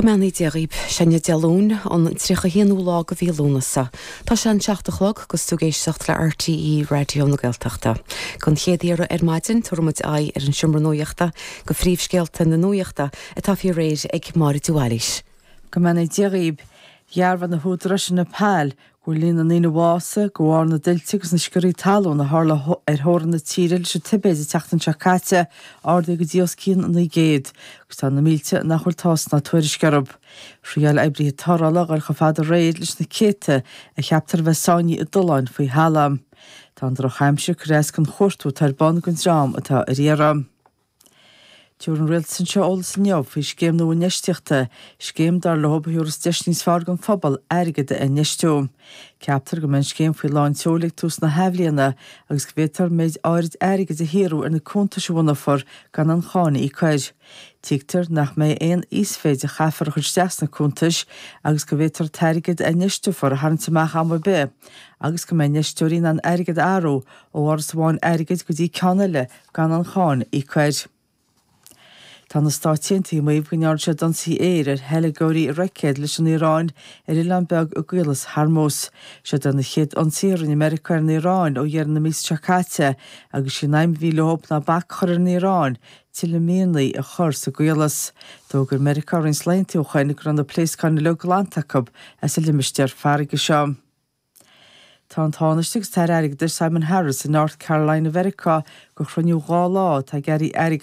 Cumanaí déirib senne dealún an trícha híanú lá go bhílúnasa. Tá sé an 7:00 gus tú géisteach le RTE Radio na Gaeltachta. Gon chéadíar maidin tuairmid an siomra nuachta go phríomhscéalta na nuachta atá fiú réir ag mar dúáis. Cumanaí déirib Jarvan na húdra sin na pál go lína nína bhása go bhhar na diltegus na scurí talú na hála hór na tíreil se tibéid a teachtan seacáte áda go díos cín na géad gus tá na mílte nach chuirtás na tuairiscarab. Srial eibrí tarala ar chafáda réid leis na céte a cheaptar bheitsáini i doláin faoi hálam. Tá an drochaimse réas gan chórtú tar ban gon drám atá a réram. Dúr an réil san seo ólas an neamh fao scéim nó neisteachta, scéim dar lob thuúras deisníos fáir gan phobal airgide a neistúm. Ceaptar go men scéim faoi láin teolaigh tús na heimlíonna agus go bhfuitar méid áirid airgid a híú ar na cúntaisúna for gan an chána í chuir. Tíigtar nach mé éon ísféid a chafar chuir deas na cúntais agus go bhfuitar tairgid a neistú for a haintach am be. Agus go mé neistúín an airgid áró ó áras bháin airgid go dtí ceanile gan an chána í chuir. Tá na stáitiintí maomh gnear se don sí éir ar helegóirí reicéad leis an Iráin ar Ilanbeag ó Guilas Harmós. Se don na chéad an tíir in America an Iráin ó dhear na mís teacáte agus sin 9,000 hop na bac chur an Iráin til míonlaí a chur sa Guilas. Dógur America ar sleintí ó chaine gur an na pléiscáin na Logalantacab as a limistear farige seo. Tá an tánastegus tar airgid Simon Harris in North Carolina, America go chroniú gá lá tá geirí airgid